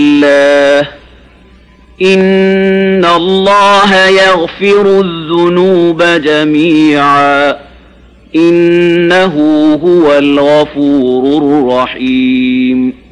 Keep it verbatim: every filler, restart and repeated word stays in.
الله إن الله يغفر الذنوب جميعا إنه هو الغفور الرحيم